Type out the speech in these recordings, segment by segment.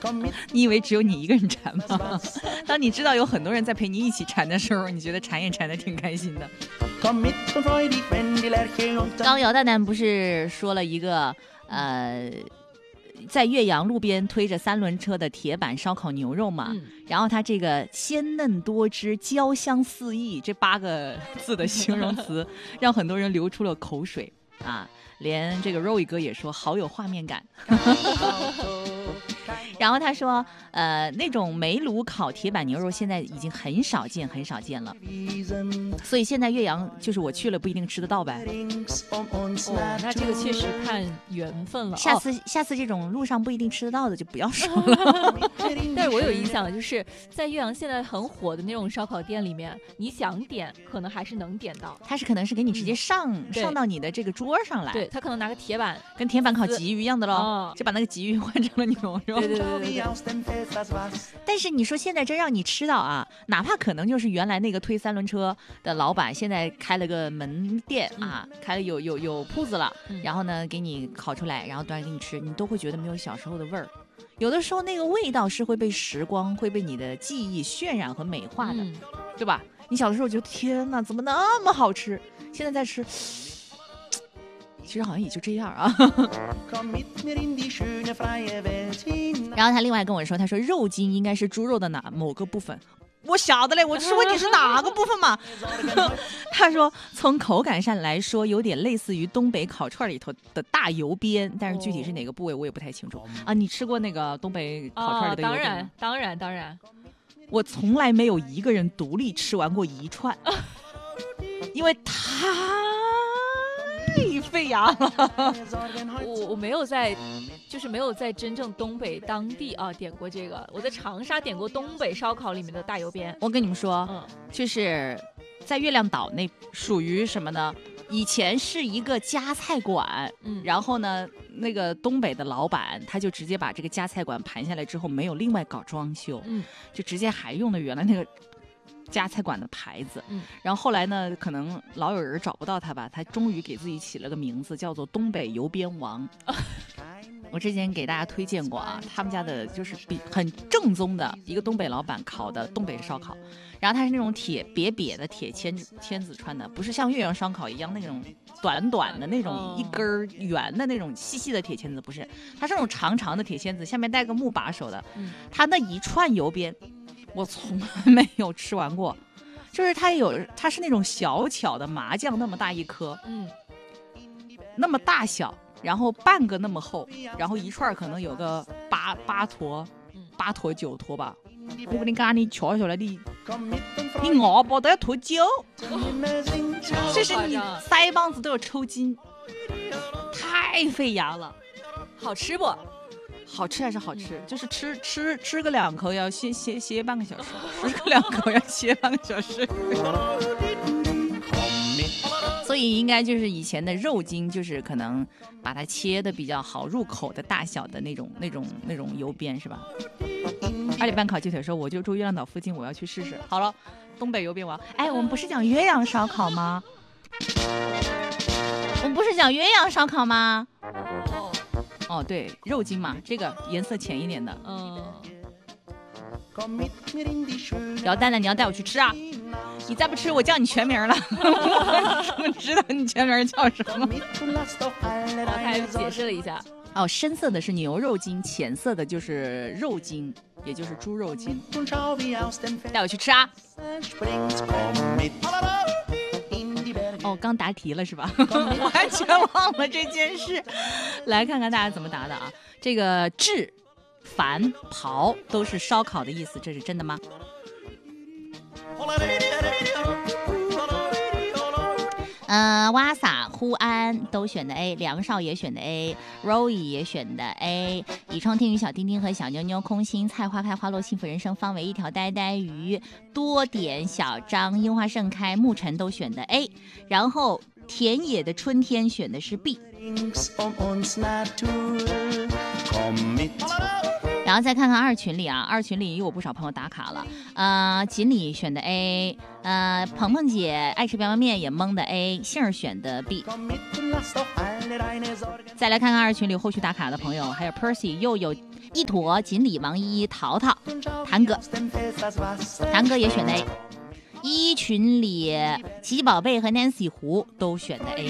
你以为只有你一个人馋吗？当你知道有很多人在陪你一起馋的时候，你觉得馋也馋得挺开心的。刚姚蛋蛋不是说了一个在岳阳路边推着3轮车的铁板烧烤牛肉嘛，然后它这个鲜嫩多汁、焦香四溢这8个字的形容词，让很多人流出了口水啊！连这个 Roy 哥也说好有画面感。然后他说，那种煤炉烤铁板牛肉现在已经很少见了，所以现在岳阳就是我去了不一定吃得到呗。 那这个确实看缘分了。 下次这种路上不一定吃得到的就不要说了。 但是我有印象，就是在岳阳现在很火的那种烧烤店里面，你想点可能还是能点到。 他可能是给你直接上到你的这个桌上来。 对，他可能拿个铁板， 跟铁板烤鲫鱼一样的咯，就把那个鲫鱼换成了牛肉。 对。 但是你说现在真让你吃到啊，哪怕可能就是原来那个推3轮车的老板现在开了个门店啊，开了有铺子了，然后呢给你烤出来，然后端给你吃，你都会觉得没有小时候的味儿。有的时候那个味道是会被时光、会被你的记忆渲染和美化的，对吧？你小的时候觉得天哪，怎么那么好吃？现在在吃，其实好像也就这样啊。然后他另外跟我说，他说肉筋应该是猪肉的某个部分。我晓得嘞，我是问你是哪个部分嘛？他说从口感上来说，有点类似于东北烤串里头的大油边，但是具体是哪个部位我也不太清楚啊。你吃过那个东北烤串里的油边吗？ 当然。 我从来没有一个人独立吃完过一串，因为太费牙了。 我没有在真正东北当地啊点过这个，我在长沙点过东北烧烤里面的大油边。 我跟你们说，就是在月亮岛那属于什么呢？以前是一个家菜馆，然后呢，那个东北的老板他就直接把这个家菜馆盘下来之后，没有另外搞装修，就直接还用的原来那个家菜馆的牌子，然后后来呢，可能老有人找不到他吧，他终于给自己起了个名字，叫做东北油边王。我之前给大家推荐过啊，他们家的就是很正宗的一个东北老板烤的东北烧烤，然后它是那种瘪的铁签子穿的，不是像岳阳烧烤一样那种短的那种一根圆的那种细的铁签子，不是，它是那种长的铁签子，下面带个木把手的，它那一串油边我从来没有吃完过，就是它是那种小巧的麻酱那么大一颗，那么大小，然后半个那么厚，然后一串可能有个8坨9坨吧。我跟你讲，你瞧了你咬不都要脱臼，就是你腮帮子都要抽筋，太费牙了。 好吃不？ 好吃还是好吃，就是吃个2口要歇半个小时，吃个2口要歇半个小时。所以应该就是以前的肉筋，就是可能把它切的比较好入口的大小的那种油边是吧？2里半烤鸡腿说我就住月亮岛附近，我要去试试。好了，东北油边王，哎，我们不是讲岳阳烧烤吗？哦，对，肉筋嘛，这个颜色浅一点的。姚蛋蛋，你要带我去吃啊？你再不吃，我叫你全名了。我知道你全名叫什么。 他还解释了一下。 哦，深色的是牛肉筋，浅色的就是肉筋，也就是猪肉筋。带我去吃啊！哦，刚答题了是吧？完全忘了这件事。来看看大家怎么答的啊！这个炙、烦、刨都是烧烤的意思，这是真的吗？瓦萨、呼安都选的 A， 梁少也选的 A，Roy 也选的 A， 以窗听雨、小丁丁和小妞妞、空心、菜花开花落、幸福人生、方为一条呆呆鱼、多点、小张、樱花盛开、沐晨都选的 A， 然后田野的春天选的是 B。然后再看看2群里啊，2群里也有不少朋友打卡了。锦鲤选的 A， 鹏鹏姐爱吃表面也蒙的 A， 杏儿选的 B。再来看看2群里后续打卡的朋友，还有 Percy 又有一坨、锦鲤、王依依、淘淘、谭哥也选的 A。依依群里奇奇宝贝和 Nancy 胡都选的 A。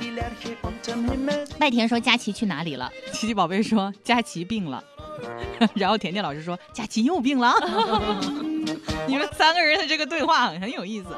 麦田说佳琪去哪里了？奇奇宝贝说佳琪病了，然后甜甜老师说佳琪又病了。你们3个人的这个对话很有意思。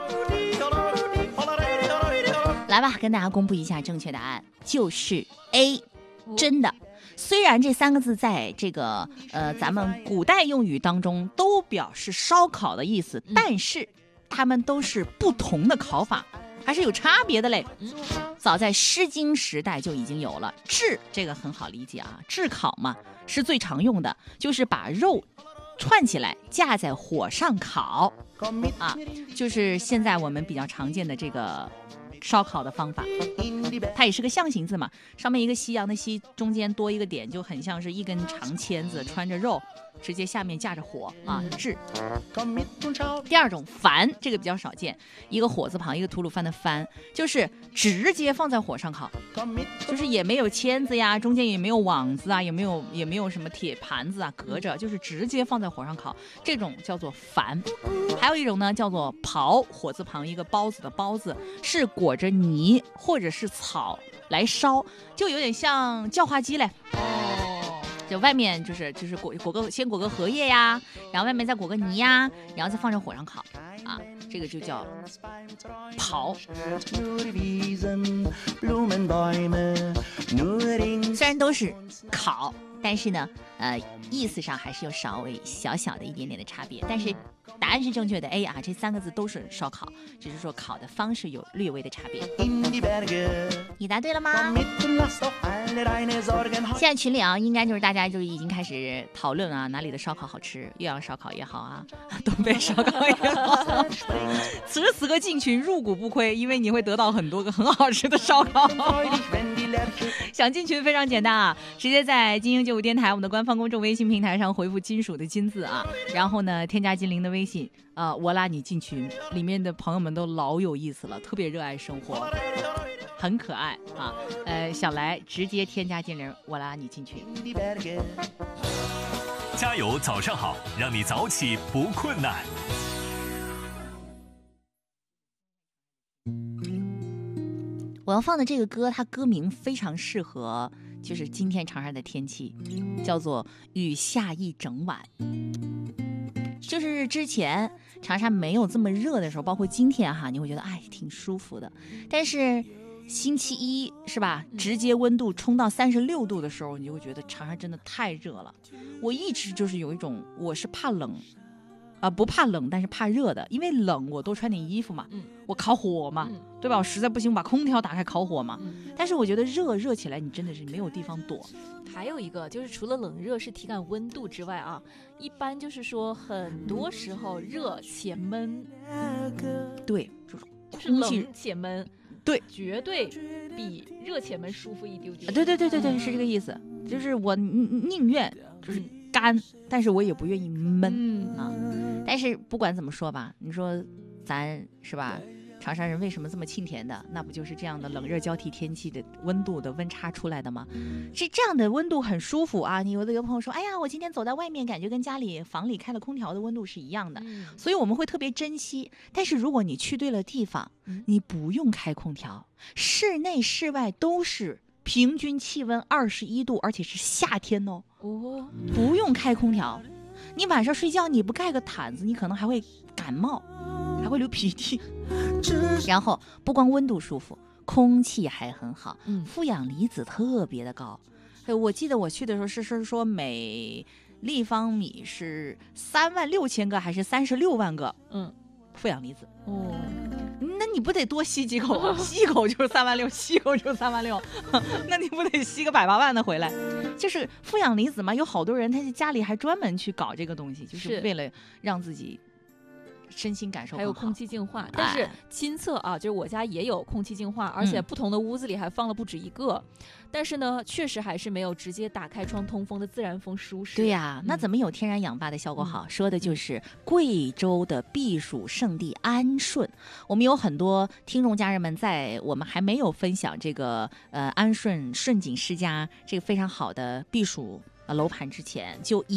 来吧，跟大家公布一下正确答案，就是 A， 真的。虽然这3个字在这个咱们古代用语当中都表示烧烤的意思，但是它们都是不同的烤法，还是有差别的嘞。早在《诗经》时代就已经有了炙，这个很好理解啊，炙烤嘛是最常用的，就是把肉串起来架在火上烤啊，就是现在我们比较常见的这个烧烤的方法。它也是个象形字嘛，上面一个西洋的西，中间多一个点，就很像是一根长签子穿着肉，直接下面架着火啊，炙。第二种矾，这个比较少见，一个火字旁一个吐鲁番的番，就是直接放在火上烤，就是也没有签子呀，中间也没有网子啊，也没有什么铁盘子啊隔着，就是直接放在火上烤，这种叫做矾。还有一种呢叫做刨，火字旁一个包子的包字，是裹着泥或者是草来烧，就有点像叫花鸡嘞。就外面就是先裹个荷叶呀，然后外面再裹个泥呀，然后再放在火上烤啊，这个就叫刨。虽然都是烤，但是呢意思上还是有稍微小小的一点点的差别，但是答案是正确的 A 啊，这3个字都是烧烤，只是说烤的方式有略微的差别。你答对了吗？现在群里啊，应该就是大家就已经开始讨论啊，哪里的烧烤好吃，岳阳烧烤也好啊，东北烧烤也好。此时此刻进群入股不亏，因为你会得到很多个很好吃的烧烤。想进群非常简单啊，直接在金鹰95电台我们的官方公众微信平台上回复金属的金字啊，然后呢添加金玲的微信我拉你进群，里面的朋友们都老有意思了，特别热爱生活，很可爱啊。想来直接添加金玲，我拉你进群。 加油早上好，让你早起不困难。 我要放的这个歌，它歌名非常适合就是今天长沙的天气，叫做雨下一整晚。就是之前长沙没有这么热的时候，包括今天哈，你会觉得挺舒服的，但是星期一是吧，直接温度冲到36度的时候，你就会觉得长沙真的太热了。我一直就是有一种我是怕冷不怕冷，但是怕热的，因为冷我多穿点衣服嘛，我烤火嘛，对吧？我实在不行，我把空调打开烤火嘛。但是我觉得热起来，你真的是没有地方躲。 还有一个就是除了冷热是体感温度之外啊，一般就是说很多时候热且闷， 对， 就是冷且闷， 对， 绝对比热且闷舒服一丢丢。 对，是这个意思。就是我宁愿就是干，但是我也不愿意闷啊。但是不管怎么说吧，你说咱是吧，长沙人为什么这么沁甜的？那不就是这样的冷热交替天气的温度的温差出来的吗？是这样的温度很舒服啊。你有的朋友说，哎呀，我今天走在外面，感觉跟家里房里开了空调的温度是一样的，所以我们会特别珍惜。但是如果你去对了地方，你不用开空调，室内室外都是平均气温21度，而且是夏天哦，不用开空调。你晚上睡觉你不盖个毯子，你可能还会感冒，还会流鼻涕。然后不光温度舒服，空气还很好，负氧离子特别的高。我记得我去的时候是说每立方米是36000个还是36万个负氧离子。那你不得多吸几口啊？吸一口就是36000，吸一口就是36000，那你不得吸个100、8万的回来？就是负氧离子嘛，有好多人他家里还专门去搞这个东西，就是为了让自己身心感受更好。 还有空气净化，但是亲测啊，就是我家也有空气净化，而且不同的屋子里还放了不止一个，但是呢，确实还是没有直接打开窗通风的自然风舒适。 对呀，那怎么有天然氧吧的效果好？说的就是贵州的避暑胜地安顺。我们有很多听众家人们在我们还没有分享这个安顺顺景世家这个非常好的避暑楼盘之前就